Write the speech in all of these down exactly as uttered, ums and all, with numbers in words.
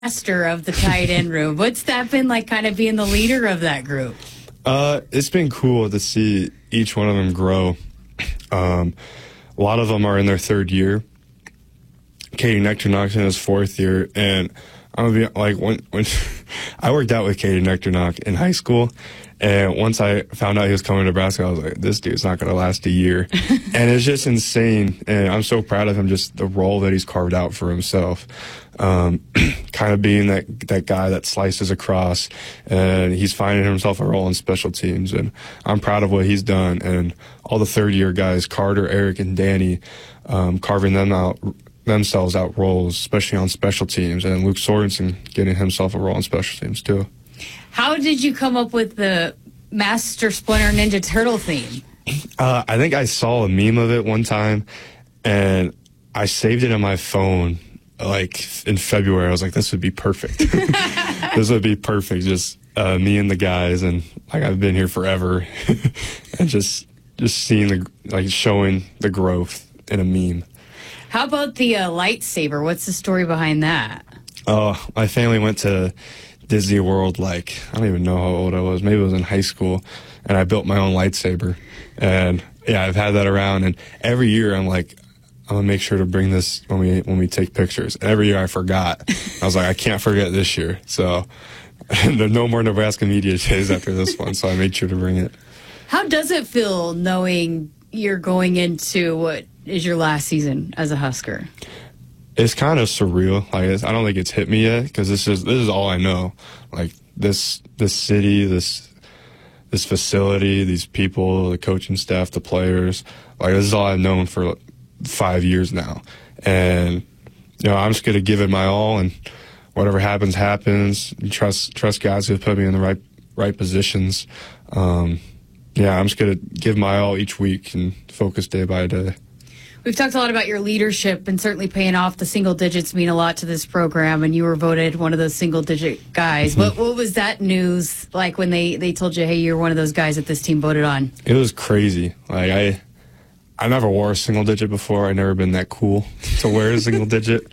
master of the tight end room. What's that been like, kind of being the leader of that group? Uh, it's been cool to see each one of them grow. Um, a lot of them are in their third year. Katie Nectarnock's in his fourth year, and I'm gonna be like, when when I worked out with Katie Nectarnock in high school, and once I found out he was coming to Nebraska, I was like, this dude's not gonna last a year. And it's just insane, and I'm so proud of him, just the role that he's carved out for himself. Um, kind of being that that guy that slices across, and he's finding himself a role in special teams, and I'm proud of what he's done. And all the third year guys, Carter, Eric, and Danny, um, carving them out themselves out roles, especially on special teams, and Luke Sorensen getting himself a role on special teams too. How did you come up with the Master Splinter Ninja Turtle theme? Uh, I think I saw a meme of it one time, and I saved it on my phone like in February. I was like, this would be perfect. This would be perfect. Just uh, me and the guys, and like I've been here forever, and just just seeing the like showing the growth in a meme. How about the uh, lightsaber? What's the story behind that? Oh, my family went to Disney World, like, I don't even know how old I was. Maybe it was in high school, and I built my own lightsaber. And, yeah, I've had that around, and every year I'm like, I'm going to make sure to bring this when we when we take pictures. And every year I forgot. I was like, I can't forget this year. So there's no more Nebraska Media Days after this one, so I made sure to bring it. How does it feel knowing you're going into what is your last season as a Husker? It's kind of surreal. Like, it's, I don't think it's hit me yet, because this is this is all I know. Like this this city, this this facility, these people, the coaching staff, the players. Like, this is all I've known for five years now, and you know, I'm just gonna give it my all, and whatever happens, happens. Trust trust guys who put me in the right right positions. Um, yeah, I'm just gonna give my all each week and focus day by day. We've talked a lot about your leadership, and certainly paying off. The single digits mean a lot to this program, and you were voted one of those single digit guys. Mm-hmm. What what was that news like when they, they told you, hey, you're one of those guys that this team voted on? It was crazy. Like, I I never wore a single digit before. I never been that cool to wear a single digit.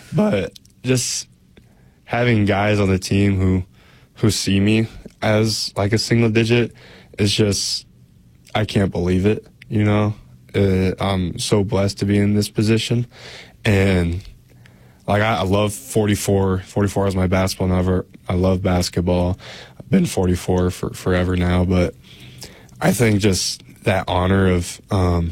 But just having guys on the team who who see me as like a single digit is just, I can't believe it, you know? Uh, I'm so blessed to be in this position, and like I, I love forty-four. forty-four is my basketball number. I love basketball. I've been forty-four for forever now, but I think just that honor of um,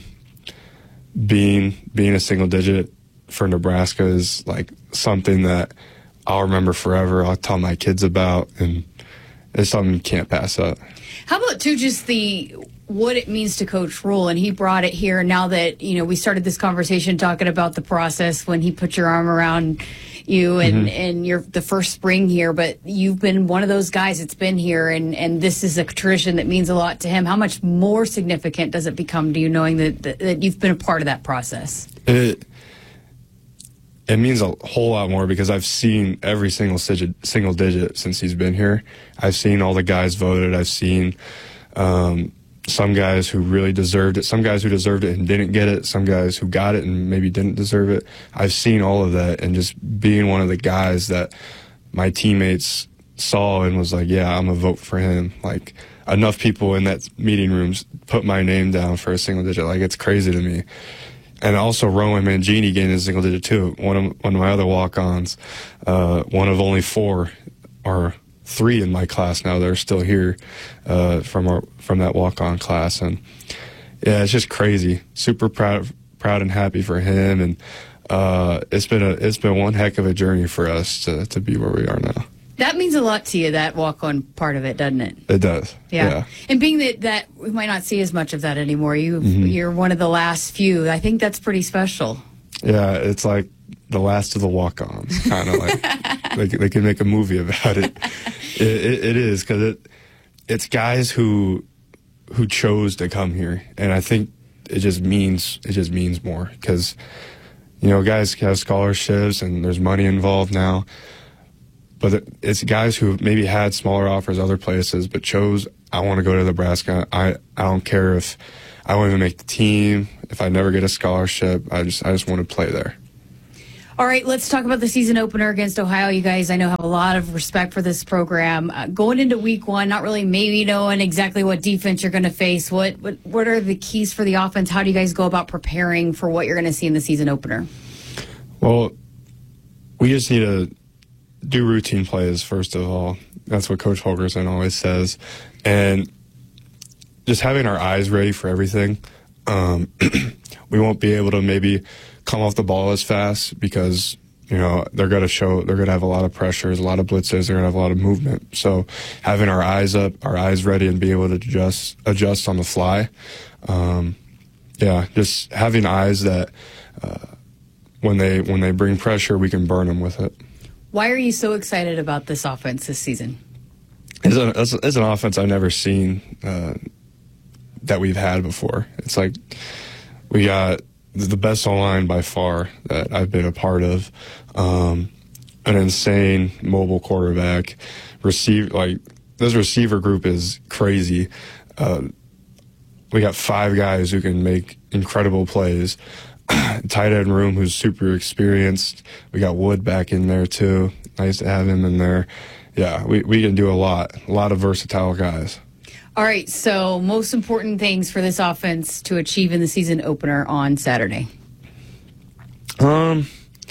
being being a single digit for Nebraska is like something that I'll remember forever. I'll tell my kids about, and it's something you can't pass up. How about too just the what it means to Coach Rhule, and he brought it here. Now that, you know, we started this conversation talking about the process when he put your arm around you and, mm-hmm. and you're the first spring here, but you've been one of those guys that's been here, and, and this is a tradition that means a lot to him. How much more significant does it become to you knowing that, that, that you've been a part of that process? It, it means a whole lot more because I've seen every single digit, single digit since he's been here. I've seen all the guys voted. I've seen um, some guys who really deserved it, some guys who deserved it and didn't get it, some guys who got it and maybe didn't deserve it. I've seen all of that, and just being one of the guys that my teammates saw and was like, yeah, I'm going to vote for him. Like, enough people in that meeting room put my name down for a single digit. Like, it's crazy to me. And also Rowan Mangini gained a single digit too. One of one of my other walk-ons, uh, one of only four or three in my class now that are still here uh, from our from that walk-on class. And yeah, it's just crazy. Super proud, proud and happy for him. And uh, it's been a it's been one heck of a journey for us to to be where we are now. That means a lot to you, that walk-on part of it, doesn't it? It does. Yeah. yeah. And being that, that we might not see as much of that anymore, you mm-hmm. you're one of the last few. I think that's pretty special. Yeah, it's like the last of the walk-ons, kind of like they, they can make a movie about it. It, it, it is, because it it's guys who who chose to come here, and I think it just means it just means more because you know guys have scholarships and there's money involved now. But it's guys who maybe had smaller offers other places, but chose, I want to go to Nebraska. I, I don't care if I won't even make the team, if I never get a scholarship. I just I just want to play there. All right, let's talk about the season opener against Ohio. You guys, I know, have a lot of respect for this program. Uh, going into week one, not really maybe knowing exactly what defense you're going to face. What, what what are the keys for the offense? How do you guys go about preparing for what you're going to see in the season opener? Well, we just need to do routine plays, first of all. That's what Coach Holgorsen always says. And just having our eyes ready for everything. Um, we won't be able to maybe come off the ball as fast because, you know, they're going to show, they're going to have a lot of pressures, a lot of blitzes, they're going to have a lot of movement. So having our eyes up, our eyes ready, and be able to adjust, adjust on the fly. Um, yeah, just having eyes that uh, when they when they bring pressure, we can burn them with it. Why are you so excited about this offense this season? It's, a, it's, it's an offense I've never seen uh, that we've had before. It's like we got the best O-line by far that I've been a part of. Um, an insane mobile quarterback. Receive like this receiver group is crazy. Uh, we got five guys who can make incredible plays. Tight end room who's super experienced. We got Wood back in there too. Nice to have him in there. Yeah, we, we can do a lot. A lot of versatile guys. All right, so most important things for this offense to achieve in the season opener on Saturday? Um,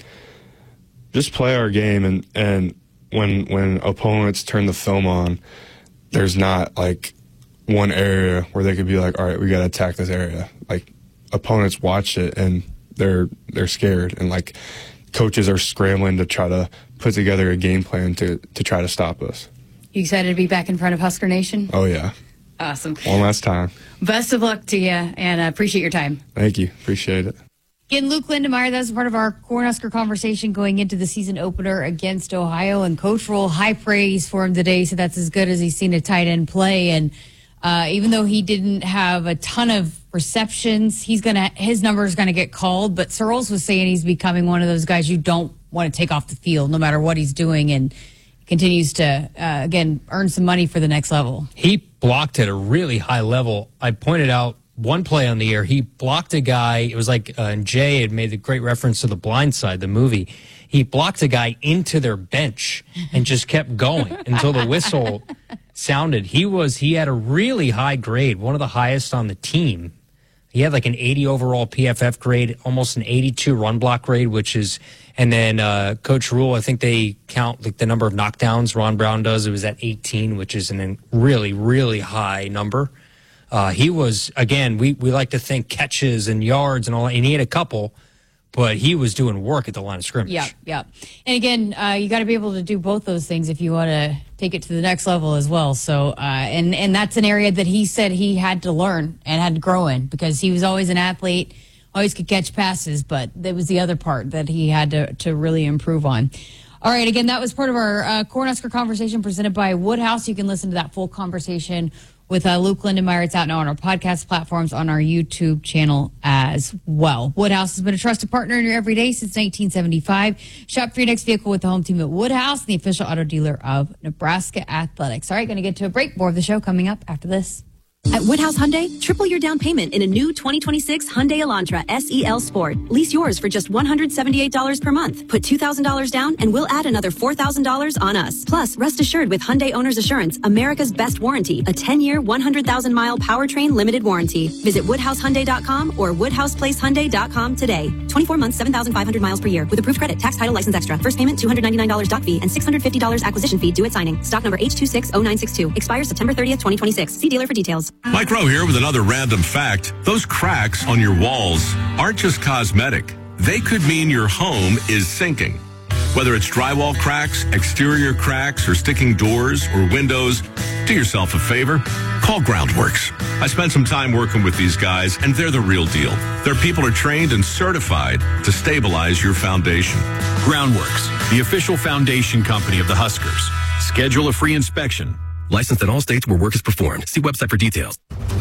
just play our game, and, and when when opponents turn the film on, there's not like one area where they could be like, all right, we got to attack this area. Like opponents watch it and they're they're scared, and like coaches are scrambling to try to put together a game plan to to try to stop us. You excited to be back in front of Husker Nation? Oh yeah. Awesome. One last time. Best of luck to you, and I appreciate your time. Thank you. Appreciate it. Again, Luke Lindenmeyer, that's part of our Cornhusker conversation going into the season opener against Ohio. And Coach Roll, high praise for him today, so that's as good as he's seen a tight end play. And uh, even though he didn't have a ton of receptions, he's gonna his number is going to get called. But Searles was saying he's becoming one of those guys you don't want to take off the field no matter what he's doing, and continues to, uh, again, earn some money for the next level. He blocked at a really high level. I pointed out one play on the air. He blocked a guy. It was like, uh, and Jay had made a great reference to The Blind Side, the movie. He blocked a guy into their bench and just kept going until the whistle sounded. He was, he had a really high grade, one of the highest on the team. He had like an eighty overall P F F grade, almost an eighty-two run block grade, which is, and then uh, Coach Rule, I think they count like the number of knockdowns Ron Brown does. It was at eighteen, which is an really, really high number. Uh, he was, again, we, we like to think catches and yards and all that, and he had a couple, but he was doing work at the line of scrimmage. Yeah, yeah. And again, uh, you got to be able to do both those things if you want to take it to the next level as well. So, uh, and, and that's an area that he said he had to learn and had to grow in, because he was always an athlete, always could catch passes, but that was the other part that he had to, to really improve on. All right, again, that was part of our uh, Cornhusker conversation presented by Woodhouse. You can listen to that full conversation with uh, Luke Lindenmeyer. It's out now on our podcast platforms, on our YouTube channel as well. Woodhouse has been a trusted partner in your everyday since nineteen seventy-five. Shop for your next vehicle with the home team at Woodhouse, the official auto dealer of Nebraska Athletics. All right, going to get to a break. More of the show coming up after this. At Woodhouse Hyundai, triple your down payment in a new twenty twenty-six Hyundai Elantra S E L Sport. Lease yours for just one hundred seventy-eight dollars per month. Put two thousand dollars down and we'll add another four thousand dollars on us. Plus, rest assured with Hyundai Owner's Assurance, America's best warranty, a ten-year, one hundred thousand mile powertrain limited warranty. Visit Woodhouse Hyundai dot com or Woodhouse Place Hyundai dot com today. twenty-four months, seven thousand five hundred miles per year with approved credit, tax, title, license extra. First payment, two hundred ninety-nine dollars doc fee and six hundred fifty dollars acquisition fee due at signing. Stock number H two six zero nine six two. Expires September thirtieth, twenty twenty-six. See dealer for details. Mike Rowe here with another random fact. Those cracks on your walls aren't just cosmetic. They could mean your home is sinking. Whether it's drywall cracks, exterior cracks, or sticking doors or windows, do yourself a favor. Call Groundworks. I spent some time working with these guys, and they're the real deal. Their people are trained and certified to stabilize your foundation. Groundworks, the official foundation company of the Huskers. Schedule a free inspection. Licensed in all states where work is performed. See website for details.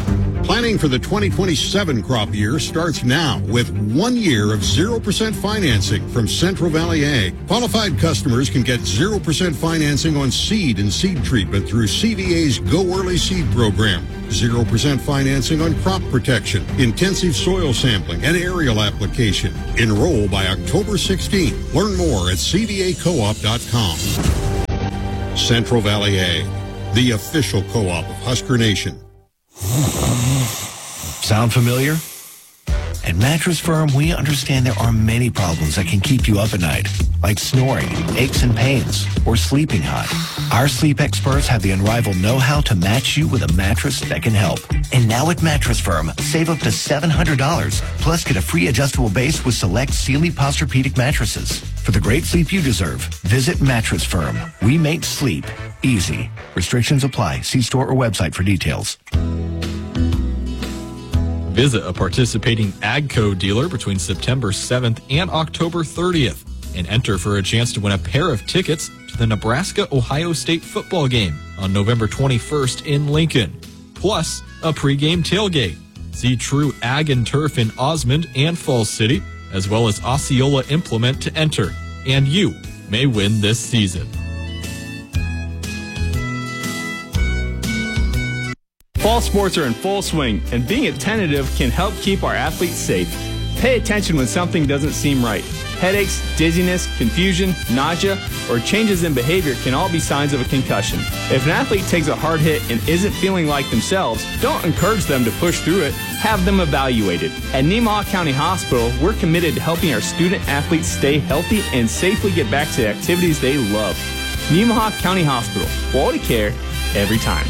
Planning for the twenty twenty-seven crop year starts now with one year of zero percent financing from Central Valley Ag. Qualified customers can get zero percent financing on seed and seed treatment through C V A's Go Early Seed program. zero percent financing on crop protection, intensive soil sampling, and aerial application. Enroll by October sixteenth. Learn more at c v a co op dot com. Central Valley Ag, the official co-op of Husker Nation. Sound familiar? At Mattress Firm, we understand there are many problems that can keep you up at night, like snoring, aches and pains, or sleeping hot. Our sleep experts have the unrivaled know-how to match you with a mattress that can help. And now at Mattress Firm, save up to seven hundred dollars, plus get a free adjustable base with select Sealy Posturepedic mattresses. For the great sleep you deserve, visit Mattress Firm. We make sleep easy. Restrictions apply. See store or website for details. Visit a participating AGCO dealer between September seventh and October thirtieth and enter for a chance to win a pair of tickets to the Nebraska-Ohio State football game on November twenty-first in Lincoln, plus a pregame tailgate. See True Ag and Turf in Osmond and Falls City, as well as Osceola Implement to enter, and you may win this season. Fall sports are in full swing, and being attentive can help keep our athletes safe. Pay attention when something doesn't seem right. Headaches, dizziness, confusion, nausea, or changes in behavior can all be signs of a concussion. If an athlete takes a hard hit and isn't feeling like themselves, don't encourage them to push through it. Have them evaluated. At Nemaha County Hospital, we're committed to helping our student athletes stay healthy and safely get back to the activities they love. Nemaha County Hospital. Quality care every time.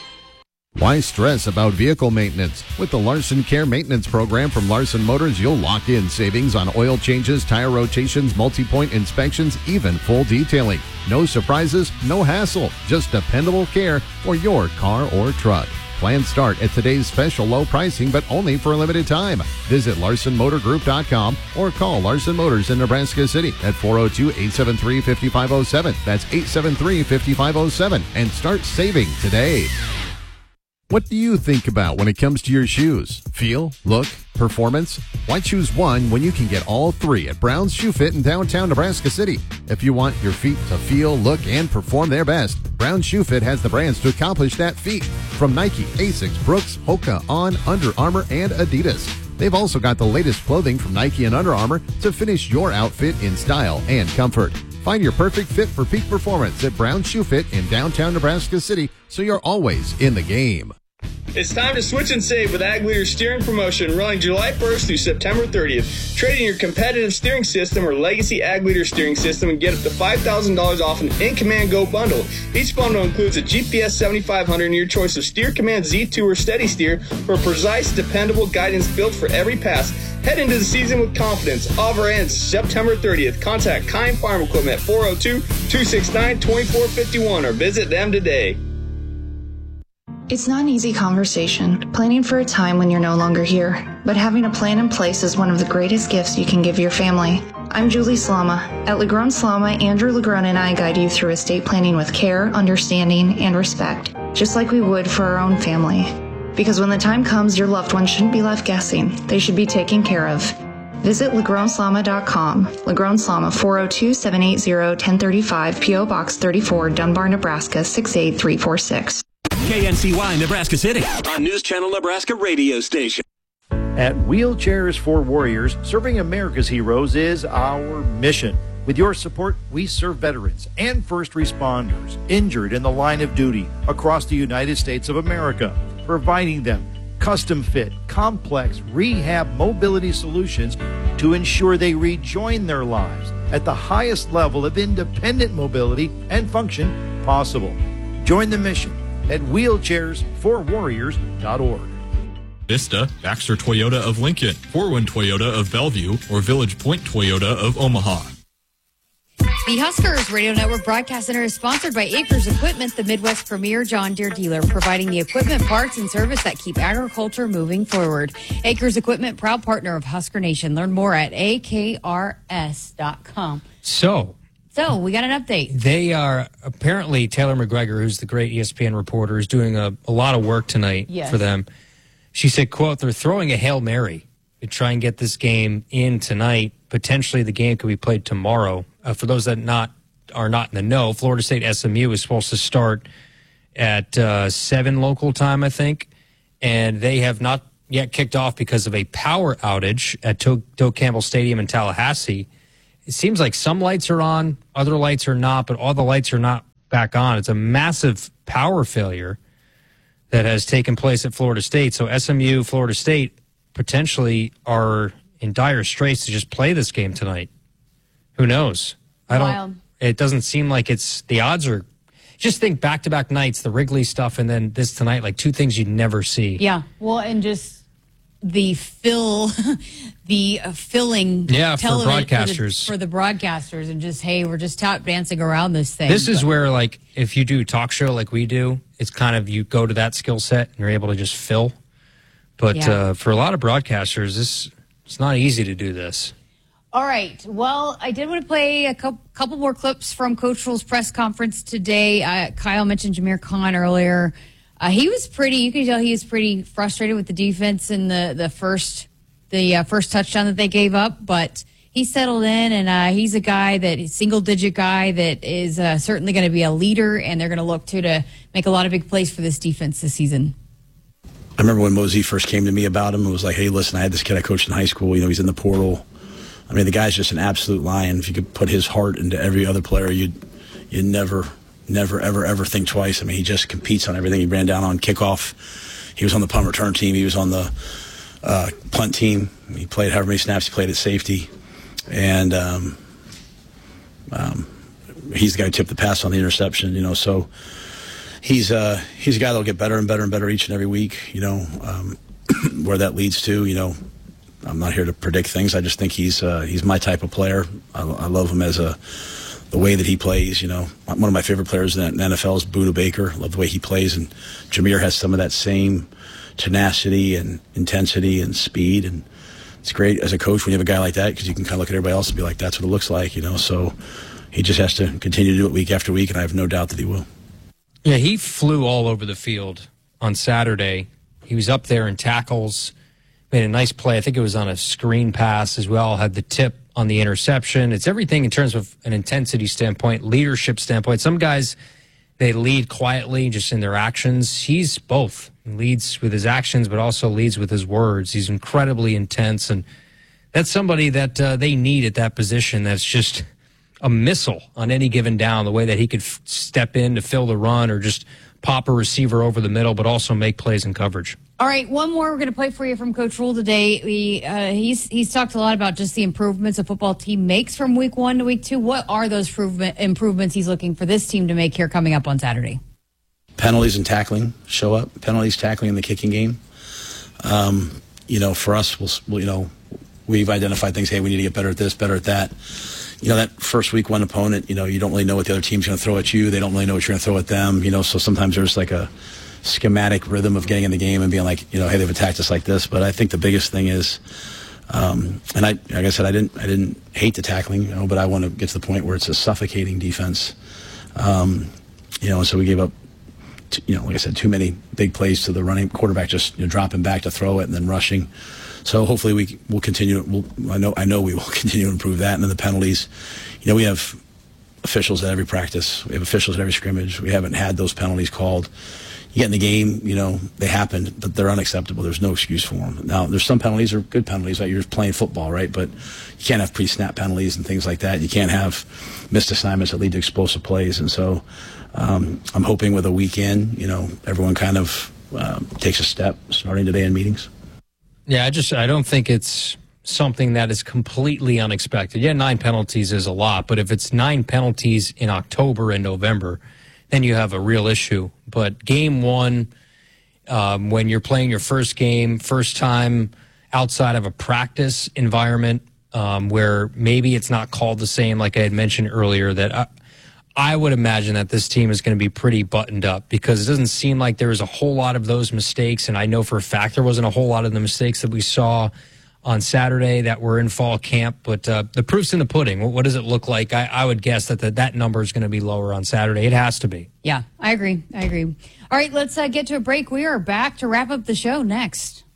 Why stress about vehicle maintenance? With the Larson Care Maintenance Program from Larson Motors, you'll lock in savings on oil changes, tire rotations, multi-point inspections, even full detailing. No surprises, no hassle, just dependable care for your car or truck. Plans start at today's special low pricing, but only for a limited time. Visit larson motor group dot com or call Larson Motors in Nebraska City at four oh two, eight seven three, five five oh seven. That's eight seven three, five five oh seven, and start saving today. What do you think about when it comes to your shoes? Feel, look, performance? Why choose one when you can get all three at Brown's Shoe Fit in downtown Nebraska City? If you want your feet to feel, look, and perform their best, Brown's Shoe Fit has the brands to accomplish that feat. From Nike, Asics, Brooks, Hoka, On, Under Armour, and Adidas. They've also got the latest clothing from Nike and Under Armour to finish your outfit in style and comfort. Find your perfect fit for peak performance at Brown's Shoe Fit in downtown Nebraska City, so you're always in the game. It's time to switch and save with Ag Leader Steering Promotion running July first through September thirtieth. Trade in your competitive steering system or legacy Ag Leader steering system and get up to five thousand dollars off an In Command Go bundle. Each bundle includes a G P S seventy-five hundred and your choice of Steer Command Z two or Steady Steer for precise, dependable guidance built for every pass. Head into the season with confidence. Offer ends September thirtieth. Contact Kine Farm Equipment at four oh two, two six nine, two four five one or visit them today. It's not an easy conversation, planning for a time when you're no longer here, but having a plan in place is one of the greatest gifts you can give your family. I'm Julie Slama. At Legron Slama, Andrew Legron and I guide you through estate planning with care, understanding, and respect, just like we would for our own family. Because when the time comes, your loved ones shouldn't be left guessing. They should be taken care of. Visit legron slama dot com. Legron Slama, four oh two, seven eight zero, one oh three five, P O Box thirty-four, Dunbar, Nebraska, six eight three four six. K N C Y Nebraska City, on News Channel Nebraska radio station. At Wheelchairs for Warriors, serving America's heroes is our mission. With your support, we serve veterans and first responders injured in the line of duty across the United States of America, providing them custom-fit, complex rehab mobility solutions to ensure they rejoin their lives at the highest level of independent mobility and function possible. Join the mission at wheelchairs for warriors dot org. Vista, Baxter Toyota of Lincoln, Forwin Toyota of Bellevue, or Village Point Toyota of Omaha. The Huskers Radio Network Broadcast Center is sponsored by Acres Equipment, the Midwest premier John Deere dealer, providing the equipment, parts, and service that keep agriculture moving forward. Acres Equipment, proud partner of Husker Nation. Learn more at A K R S dot com. So... So, we got an update. They are, apparently, Taylor McGregor, who's the great E S P N reporter, is doing a, a lot of work tonight yes. for them. She said, quote, they're throwing a Hail Mary to try and get this game in tonight. Potentially the game could be played tomorrow. Uh, for those that not are not in the know, Florida State S M U is supposed to start at uh, seven local time, I think, and they have not yet kicked off because of a power outage at Doak Campbell Stadium in Tallahassee. It seems like some lights are on, other lights are not, but all the lights are not back on. It's a massive power failure that has taken place at Florida State. So S M U, Florida State potentially are in dire straits to just play this game tonight. Who knows? I don't. Wild. It doesn't seem like it's the odds are. Just think back-to-back nights, the Wrigley stuff, and then this tonight, like two things you'd never see. Yeah, well, and just the fill, the uh, filling. Yeah, for television- broadcasters. For the, for the broadcasters, and just, hey, we're just tap dancing around this thing. This is But- where, like, if you do a talk show like we do, it's kind of you go to that skill set and you're able to just fill. But Yeah. uh, for a lot of broadcasters, this it's not easy to do this. All right. Well, I did want to play a couple, couple more clips from Coach Rhule's press conference today. Uh, Kyle mentioned Jameer Khan earlier. Uh, he was pretty. You can tell he was pretty frustrated with the defense in the the first the uh, first touchdown that they gave up, but he settled in, and uh, he's a guy that single digit guy that is uh, certainly going to be a leader, and they're going to look to to make a lot of big plays for this defense this season. I remember when Mosey first came to me about him. It was like, hey, listen, I had this kid I coached in high school. You know, he's in the portal. I mean, the guy's just an absolute lion. If you could put his heart into every other player, you'd you'd never, never, ever, ever think twice. I mean, he just competes on everything. He ran down on kickoff. He was on the punt return team. He was on the uh, punt team. He played however many snaps he played at safety. And um, um, he's the guy who tipped the pass on the interception, you know. So he's, uh, he's a guy that will get better and better and better each and every week, you know, um, where that leads to, you know. I'm not here to predict things. I just think he's uh, he's my type of player. I, I love him as a the way that he plays. You know, one of my favorite players in the N F L is Budda Baker. I love the way he plays, and Jameer has some of that same tenacity and intensity and speed. And it's great as a coach when you have a guy like that because you can kind of look at everybody else and be like, "That's what it looks like," you know. So he just has to continue to do it week after week, and I have no doubt that he will. Yeah, he flew all over the field on Saturday. He was up there in tackles. Made a nice play. I think it was on a screen pass as well. Had the tip on the interception. It's everything in terms of an intensity standpoint, leadership standpoint. Some guys, they lead quietly just in their actions. He's both. He leads with his actions, but also leads with his words. He's incredibly intense, and that's somebody that uh, they need at that position that's just a missile on any given down, the way that he could f- step in to fill the run or just pop a receiver over the middle, but also make plays in coverage. All right, one more we're going to play for you from Coach Rhule today. We uh, he's he's talked a lot about just the improvements a football team makes from week one to week two. What are those improvement, improvements he's looking for this team to make here coming up on Saturday? Penalties and tackling show up. Penalties, tackling in the kicking game. Um, you know, for us, we'll, we'll you know we've identified things. Hey, we need to get better at this, better at that. You know, that first week one opponent, you know, you don't really know what the other team's going to throw at you. They don't really know what you're going to throw at them. You know, so sometimes there's like a schematic rhythm of getting in the game and being like, you know, hey, they've attacked us like this. But I think the biggest thing is, um, and I, like I said, I didn't, I didn't hate the tackling, you know, but I want to get to the point where it's a suffocating defense. Um, you know, so we gave up, t- you know, like I said, too many big plays to the running quarterback, just you know, dropping back to throw it and then rushing. So hopefully we will continue. We'll, I know, I know we will continue to improve that. And then the penalties, you know, we have officials at every practice. We have officials at every scrimmage. We haven't had those penalties called. You get in the game, you know, they happened, but they're unacceptable. There's no excuse for them. Now, there's some penalties that are good penalties, right? You're just playing football, right? But you can't have pre-snap penalties and things like that. You can't have missed assignments that lead to explosive plays. And so um, I'm hoping with a weekend, you know, everyone kind of um, takes a step starting today in meetings. Yeah, I just I don't think it's something that is completely unexpected. Yeah, nine penalties is a lot, but if it's nine penalties in October and November, then you have a real issue. But game one, um, when you're playing your first game, first time outside of a practice environment um, where maybe it's not called the same, like I had mentioned earlier, that I, I would imagine that this team is going to be pretty buttoned up because it doesn't seem like there was a whole lot of those mistakes. And I know for a fact there wasn't a whole lot of the mistakes that we saw on Saturday that were in fall camp. But uh, the proof's in the pudding. What, what does it look like? I, I would guess that the, that number is going to be lower on Saturday. It has to be. Yeah, I agree. I agree. All right, let's uh, get to a break. We are back to wrap up the show next.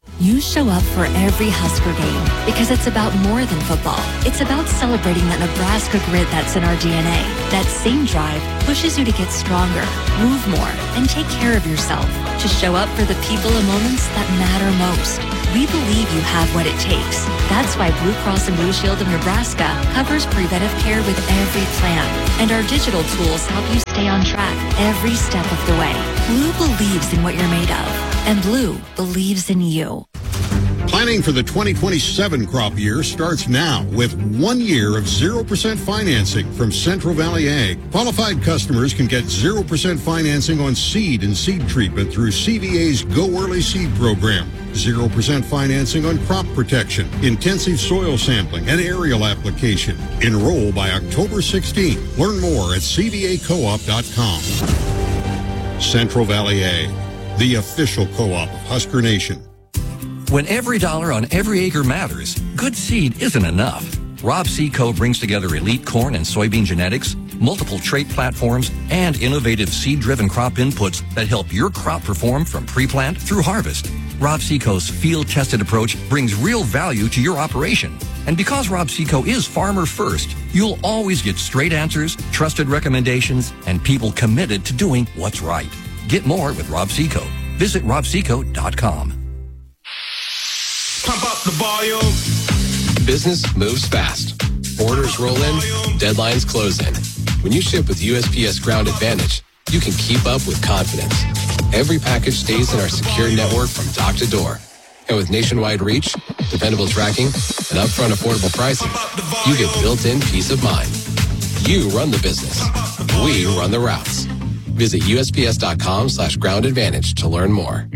You show up for every Husker game because it's about more than football. It's about celebrating that Nebraska grit that's in our D N A. That same drive pushes you to get stronger, move more, and take care of yourself. To show up for the people and moments that matter most. We believe you have what it takes. That's why Blue Cross and Blue Shield of Nebraska covers preventive care with every plan. And our digital tools help you stay on track every step of the way. Blue believes in what you're made of. And Blue believes in you. Planning for the twenty twenty-seven crop year starts now with one year of zero percent financing from Central Valley Ag. Qualified customers can get zero percent financing on seed and seed treatment through C V A's Go Early Seed program. zero percent financing on crop protection, intensive soil sampling, and aerial application. Enroll by October sixteenth. Learn more at c v a co op dot com. Central Valley Ag, the official co-op of Husker Nation. When every dollar on every acre matters, good seed isn't enough. Rob Seco brings together elite corn and soybean genetics, multiple trait platforms, and innovative seed-driven crop inputs that help your crop perform from pre-plant through harvest. Rob Seco's field-tested approach brings real value to your operation. And because Rob Seco is farmer first, you'll always get straight answers, trusted recommendations, and people committed to doing what's right. Get more with Rob Seco. Visit rob seco dot com. Pump up the volume. Business moves fast. Orders roll in, deadlines close in. When you ship with U S P S Ground Advantage, you can keep up with confidence. Every package stays in our secure network from dock to door. And with nationwide reach, dependable tracking, and upfront affordable pricing, you get built-in peace of mind. You run the business. We run the routes. Visit U S P S dot com slash ground advantage to learn more.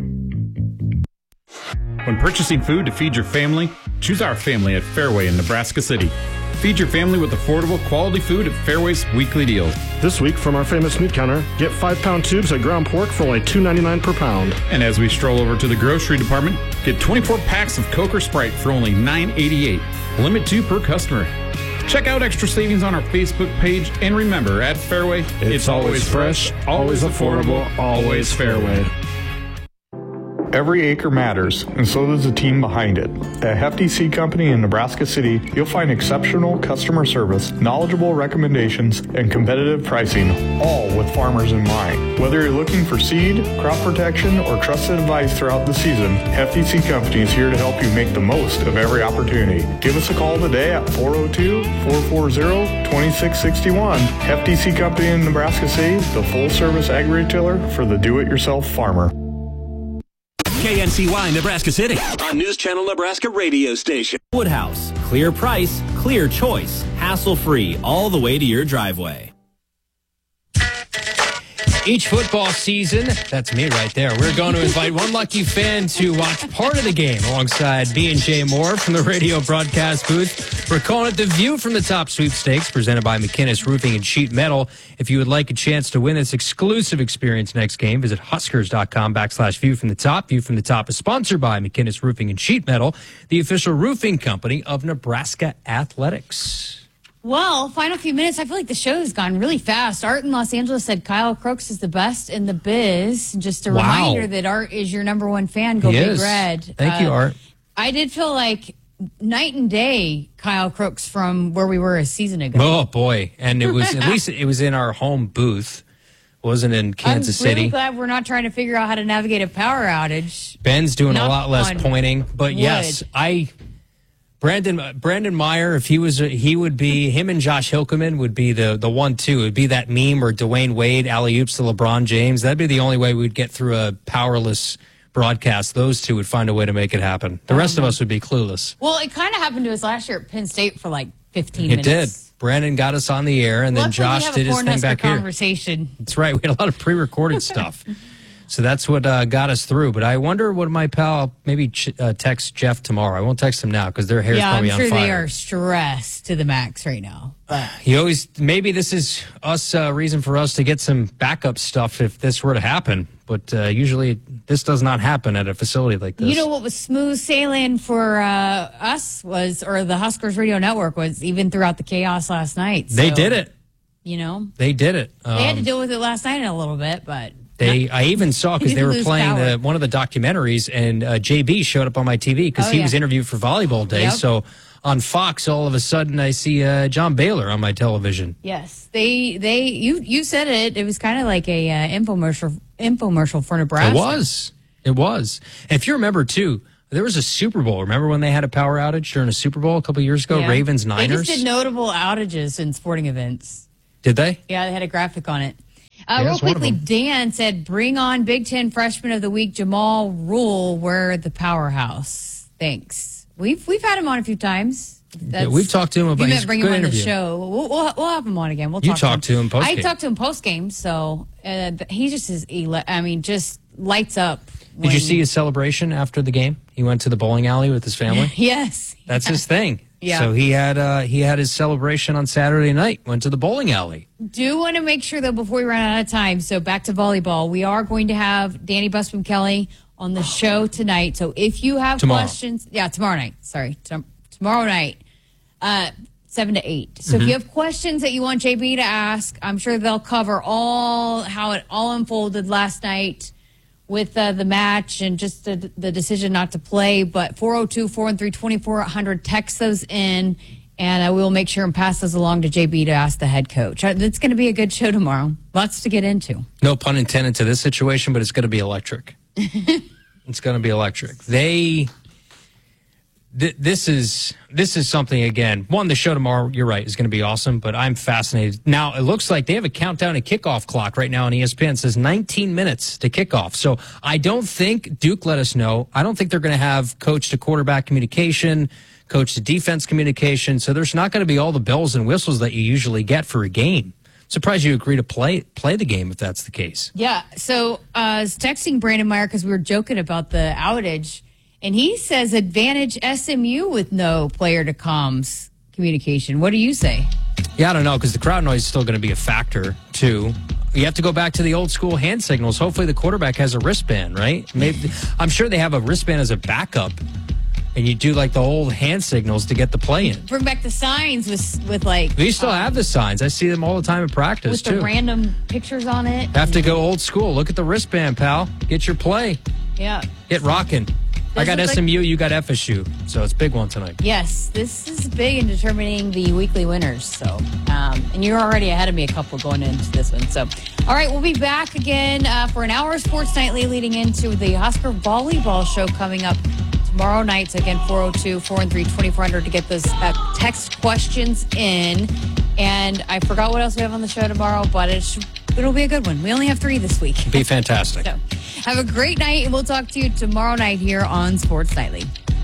When purchasing food to feed your family, choose our family at Fairway in Nebraska City. Feed your family with affordable, quality food at Fairway's weekly deals. This week, from our famous meat counter, get five-pound tubes of ground pork for only two ninety-nine per pound. And as we stroll over to the grocery department, get twenty-four packs of Coke or Sprite for only nine eighty-eight. Limit two per customer. Check out extra savings on our Facebook page, and remember, at Fairway, it's, it's always fresh, always affordable, always Fairway. Every acre matters, and so does the team behind it. At Hefty Seed Company in Nebraska City, you'll find exceptional customer service, knowledgeable recommendations, and competitive pricing, all with farmers in mind. Whether you're looking for seed, crop protection, or trusted advice throughout the season, Hefty Seed Company is here to help you make the most of every opportunity. Give us a call today at four oh two, four four zero, two six six one. Hefty Seed Company in Nebraska City, the full-service ag retailer for the do-it-yourself farmer. K N C Y Nebraska City on News Channel Nebraska radio station. Woodhouse, clear price, clear choice, hassle-free, all the way to your driveway. Each football season, that's me right there, we're going to invite one lucky fan to watch part of the game alongside B and J Moore from the radio broadcast booth. We're calling it The View from the Top Sweepstakes, presented by McInnes Roofing and Sheet Metal. If you would like a chance to win this exclusive experience next game, visit huskers.com backslash view from the top. View from the Top is sponsored by McInnes Roofing and Sheet Metal, the official roofing company of Nebraska Athletics. Well, final few minutes. I feel like the show has gone really fast. Art in Los Angeles said Kyle Crooks is the best in the biz. Just a Wow. reminder that Art is your number one fan. Go He Big is. Red. Thank you, Art. I did feel like night and day Kyle Crooks from where we were a season ago. Oh, boy. And it was, at least it was in our home booth. Wasn't in Kansas I'm really City. glad we're not trying to figure out how to navigate a power outage. Ben's doing a Knock lot less on pointing, but wood. yes, I Brandon Brandon Meyer, if he was, he would be him and Josh Hilkeman would be the the one two. It would be that meme or Dwayne Wade alley oops to LeBron James. That'd be the only way we'd get through a powerless broadcast. Those two would find a way to make it happen. The rest of us would be clueless. Well, it kind of happened to us last year at Penn State for like fifteen It minutes. did. Brandon got us on the air, and then Luckily, we Josh have did a his thing Cornhusker back here. conversation. That's right. We had a lot of pre-recorded stuff. So that's what uh, got us through. But I wonder what my pal maybe ch- uh, text Jeff tomorrow. I won't text him now because their hair's Yeah, I'm probably sure on fire. they are stressed to the max right now. But He always maybe this is us uh, reason for us to get some backup stuff if this were to happen. But uh, usually this does not happen at a facility like this. you know what was smooth sailing for uh, us was, or the Huskers Radio Network was, even throughout the chaos last night. They So, did it. You know, They did it. Um, they had to deal with it last night in a little bit, but They, I even saw because they were Lose playing power. the, one of the documentaries, and uh, J B showed up on my T V because Oh, he yeah. was interviewed for Volleyball Day. Yep. So on Fox, all of a sudden, I see uh, John Baylor on my television. Yes, they they you you said it. It was kind of like a uh, infomercial infomercial for Nebraska. It was. It was. And if you remember, too, there was a Super Bowl. Remember when they had a power outage during a Super Bowl a couple years ago? Yeah. Ravens, They Niners. just did notable outages in sporting events. Did they? Yeah, they had a graphic on it. Uh, Yeah, real it's one of quickly, them. Dan said, bring on Big Ten Freshman of the Week, Jamal Rule. We're the powerhouse. Thanks. We've we've had him on a few times. Yeah, we've talked to him about You he's meant bring a good him on interview. the show. We'll, we'll, we'll have him on again. We'll You talk talked to him post I game. talked to him post game, so uh, he just is. ele- I mean, just lights up. Did you when- see his celebration after the game? He went to the bowling alley with his family. Yes. That's his thing. Yeah. So he had uh, he had his celebration on Saturday night. Went to the bowling alley. Do want to make sure, though, before we run out of time, so back to volleyball, we are going to have Danny Busby Kelly on the show tonight. So if you have Tomorrow. questions, yeah, tomorrow night. Sorry, Tom- tomorrow night, uh, seven to eight. So if Mhm. you have questions that you want J B to ask, I'm sure they'll cover all how it all unfolded last night with uh, the match and just the, the decision not to play. But four oh two, four one three, two four zero zero, text those in, and I will make sure and pass those along to J B to ask the head coach. Uh, It's going to be a good show tomorrow. Lots to get into. No pun intended to this situation, but it's going to be electric. It's going to be electric. They. Th- this is this is something again. One, the show tomorrow, you're right, is going to be awesome. But I'm fascinated. Now it looks like they have a countdown and kickoff clock right now on E S P N. It says nineteen minutes to kickoff. So I don't think Duke let us know. I don't think they're going to have coach to quarterback communication, coach to defense communication. So there's not going to be all the bells and whistles that you usually get for a game. Surprised you agree to play play the game if that's the case. Yeah. So uh, I was texting Brandon Meyer because we were joking about the outage, and he says advantage S M U with no player to comms communication. What do you say? Yeah, I don't know, because the crowd noise is still going to be a factor, too. You have to go back to the old school hand signals. Hopefully the quarterback has a wristband, right? Maybe I'm sure they have a wristband as a backup, and you do like the old hand signals to get the play in. Bring back the signs with with like They still have the signs. I see them all the time in practice, with too. the random pictures on it. Have to go old school. Look at the wristband, pal. Get your play. Yeah. Get rocking. I got look like- S M U, you got F S U. So it's a big one tonight. Yes, this is big in determining the weekly winners. So, um, and you're already ahead of me a couple going into this one. So, all right, we'll be back again uh, for an hour of Sports Nightly leading into the Husker Volleyball Show coming up tomorrow night. So, again, four oh two, four one three, two four zero zero to get those uh, text questions in. And I forgot what else we have on the show tomorrow, but it should, it'll be a good one. We only have three this week. Be fantastic. So, have a great night, and we'll talk to you tomorrow night here on Sports Nightly.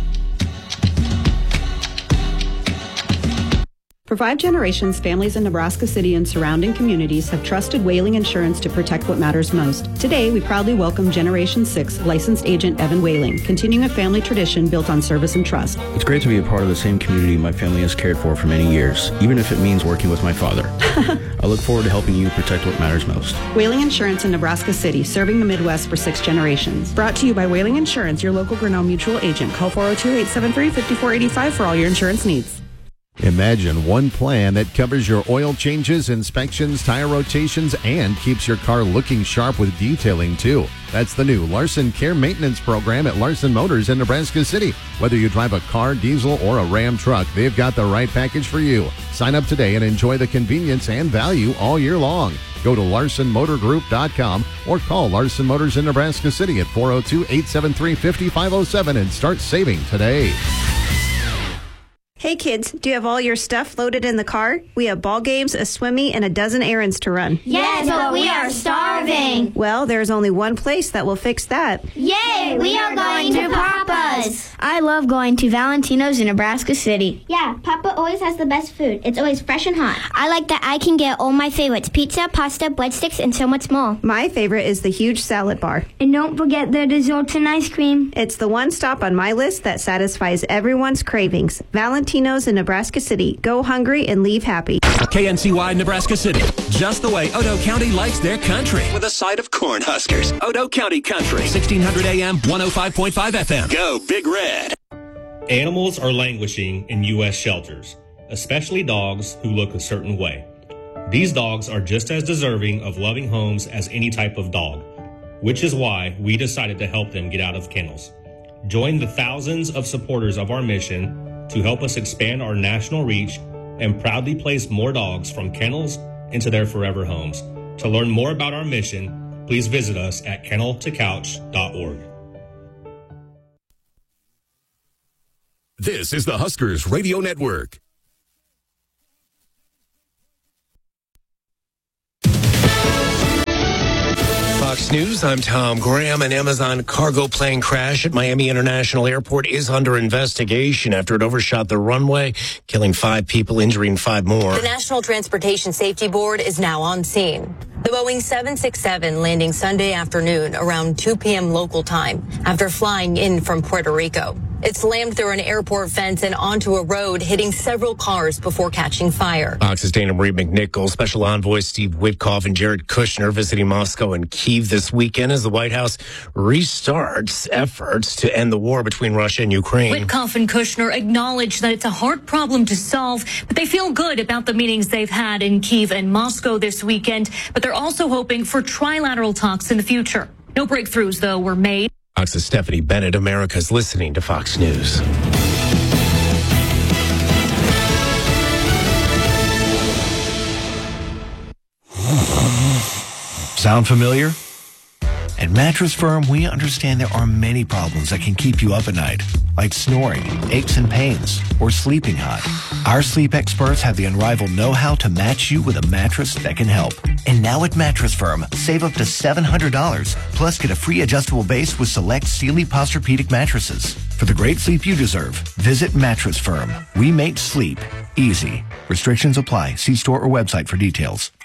For five generations, families in Nebraska City and surrounding communities have trusted Whaling Insurance to protect what matters most. Today, we proudly welcome Generation six licensed agent Evan Whaling, continuing a family tradition built on service and trust. It's great to be a part of the same community my family has cared for for many years, even if it means working with my father. I look forward to helping you protect what matters most. Whaling Insurance in Nebraska City, serving the Midwest for six generations. Brought to you by Whaling Insurance, your local Grinnell Mutual agent. Call four oh two, eight seven three, five four eight five for all your insurance needs. Imagine one plan that covers your oil changes, inspections, tire rotations, and keeps your car looking sharp with detailing, too. That's the new Larson Care Maintenance Program at Larson Motors in Nebraska City. Whether you drive a car, diesel, or a Ram truck, they've got the right package for you. Sign up today and enjoy the convenience and value all year long. Go to larson motor group dot com or call Larson Motors in Nebraska City at four oh two, eight seven three, five five oh seven and start saving today. Hey kids, do you have all your stuff loaded in the car? We have ball games, a swimmy, and a dozen errands to run. Yes, but we are starving. Well, there's only one place that will fix that. Yay, we are going to Papa's. I love going to Valentino's in Nebraska City. Yeah, Papa always has the best food. It's always fresh and hot. I like that I can get all my favorites, pizza, pasta, breadsticks, and so much more. My favorite is the huge salad bar. And don't forget the desserts and ice cream. It's the one stop on my list that satisfies everyone's cravings. Valentino's in Nebraska City. Go hungry and leave happy. K N C Y Nebraska City. Just the way Odo County likes their country. With a side of corn huskers. Odo County Country. sixteen hundred A M, one oh five point five F M. Go Big Red. Animals are languishing in U S shelters, especially dogs who look a certain way. These dogs are just as deserving of loving homes as any type of dog. which is why we decided to help them get out of kennels. Join the thousands of supporters of our mission to help us expand our national reach and proudly place more dogs from kennels into their forever homes. To learn more about our mission, please visit us at kennel to couch dot org. This is the Huskers Radio Network. Fox News, I'm Tom Graham. An Amazon cargo plane crash at Miami International Airport is under investigation after it overshot the runway, killing five people, injuring five more. The National Transportation Safety Board is now on scene. The Boeing seven sixty-seven landing Sunday afternoon around two p.m. local time after flying in from Puerto Rico. It slammed through an airport fence and onto a road, hitting several cars before catching fire. Fox's Dana Marie McNichol, Special Envoy Steve Witkoff, and Jared Kushner visiting Moscow and Kyiv this weekend as the White House restarts efforts to end the war between Russia and Ukraine. Witkoff and Kushner acknowledge that it's a hard problem to solve, but they feel good about the meetings they've had in Kyiv and Moscow this weekend. But they're also hoping for trilateral talks in the future. No breakthroughs, though, were made. Fox's Stephanie Bennett. America's listening to Fox News. Sound familiar? At Mattress Firm, we understand there are many problems that can keep you up at night, like snoring, aches and pains, or sleeping hot. Our sleep experts have the unrivaled know-how to match you with a mattress that can help. And now at Mattress Firm, save up to seven hundred dollars, plus get a free adjustable base with select Sealy Posturepedic mattresses. For the great sleep you deserve, visit Mattress Firm. We make sleep easy. Restrictions apply. See store or website for details.